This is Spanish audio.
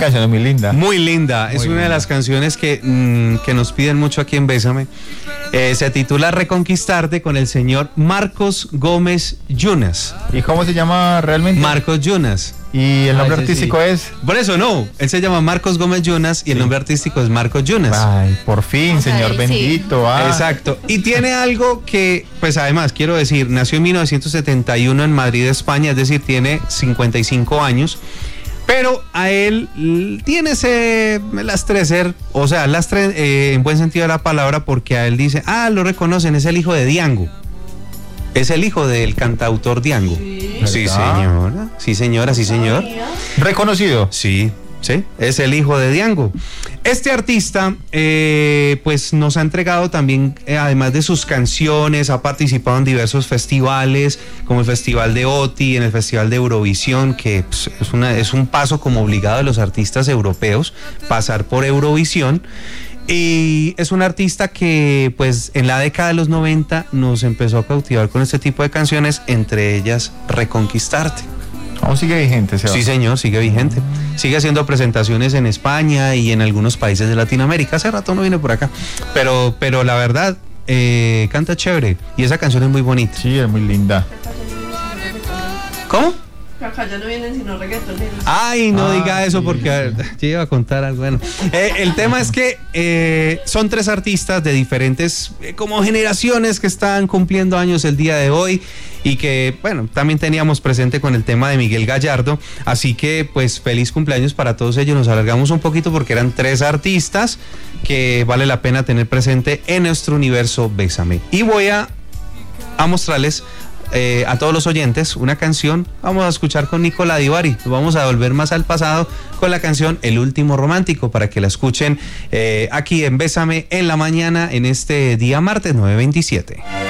canción es muy linda. Muy linda, Muy es una linda. de las canciones que nos piden mucho aquí en Bésame. Se titula Reconquistarte, con el señor Marcos Gómez Yunas. ¿Y cómo se llama realmente? Marcos Yunas. ¿Y el nombre ese artístico sí. es? Por eso no, él se llama Marcos Gómez Yunas y el nombre artístico es Marcos Yunas. Ay, por fin, señor sí. bendito. Ah. Exacto. Y tiene algo que, pues además, quiero decir, nació en 1971 en Madrid, España, es decir, tiene 55 años. Pero a él tiene ese lastrecer, o sea, lastre en buen sentido de la palabra, porque a él dice, lo reconocen, es el hijo de Diango. Es el hijo del cantautor Diango. Sí, ¿Verdad? señora. Sí, señora, sí, señor. Reconocido. Sí, sí, es el hijo de Diango. Este artista, pues nos ha entregado también, además de sus canciones, ha participado en diversos festivales, como el Festival de OTI, en el Festival de Eurovisión, que pues, es un paso como obligado de los artistas europeos, pasar por Eurovisión. Y es un artista que pues en la década de los 90 nos empezó a cautivar con este tipo de canciones, entre ellas Reconquistarte. Aún sigue vigente, Seba. Sí, señor, sigue vigente. Sigue haciendo presentaciones en España y en algunos países de Latinoamérica. Hace rato no viene por acá. Pero la verdad, canta chévere. Y esa canción es muy bonita. Sí, es muy linda. ¿Cómo? Acá ya no vienen sino reggaetoneros. Ay, no diga eso sí, porque a ver, yo iba a contar algo. Bueno, el tema es que son tres artistas de diferentes como generaciones que están cumpliendo años el día de hoy y que, bueno, también teníamos presente con el tema de Miguel Gallardo. Así que, pues, feliz cumpleaños para todos ellos. Nos alargamos un poquito porque eran tres artistas que vale la pena tener presente en nuestro universo Bésame. Y voy a mostrarles a todos los oyentes una canción. Vamos a escuchar con Nicola Divari. Nos vamos a volver más al pasado con la canción El Último Romántico, para que la escuchen aquí en Bésame en la mañana en este día martes 9/27.